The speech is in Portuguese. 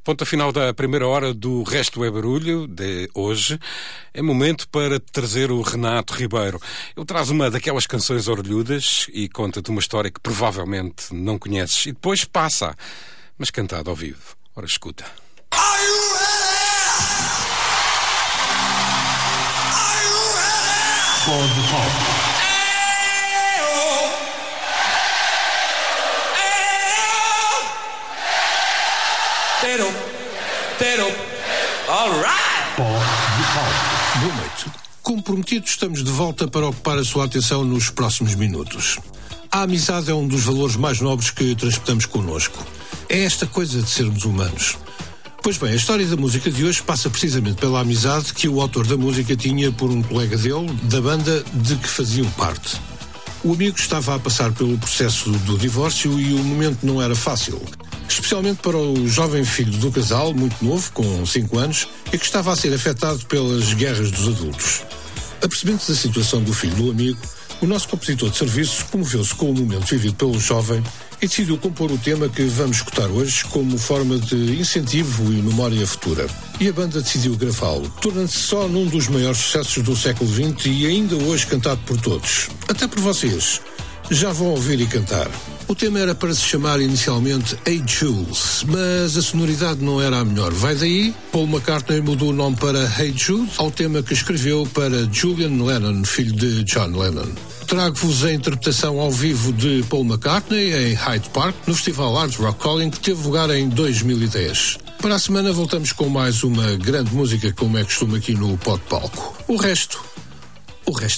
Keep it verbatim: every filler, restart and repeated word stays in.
Ponto final da primeira hora do Resto é Barulho de hoje. É momento para trazer o Renato Ribeiro. Ele traz uma daquelas canções orelhudas e conta-te uma história que provavelmente não conheces. E depois passa, mas cantada ao vivo. Ora, escuta. Are you ready? Are you ready? For the top. Tero, tero, all right. Boa noite. Como prometido, estamos de volta para ocupar a sua atenção nos próximos minutos. A amizade é um dos valores mais nobres que transportamos connosco. É esta coisa de sermos humanos. Pois bem, a história da música de hoje passa precisamente pela amizade que o autor da música tinha por um colega dele, da banda de que faziam parte. O amigo estava a passar pelo processo do divórcio e o momento não era fácil. Especialmente para o jovem filho do casal, muito novo, com cinco anos, e que estava a ser afetado pelas guerras dos adultos. Apercebendo-se da situação do filho do amigo, o nosso compositor de serviço comoveu-se com o momento vivido pelo jovem e decidiu compor o tema que vamos escutar hoje como forma de incentivo e memória futura. E a banda decidiu gravá-lo, tornando-se só num dos maiores sucessos do século vinte e ainda hoje cantado por todos. Até por vocês. Já vão ouvir e cantar. O tema era para se chamar inicialmente Hey Jules, mas a sonoridade não era a melhor. Vai daí, Paul McCartney mudou o nome para Hey Jude, ao tema que escreveu para Julian Lennon, filho de John Lennon. Trago-vos a interpretação ao vivo de Paul McCartney em Hyde Park, no festival Hard Rock Calling, que teve lugar em dois mil e dez. Para a semana voltamos com mais uma grande música, como é costume aqui no Pod Palco. O resto, o resto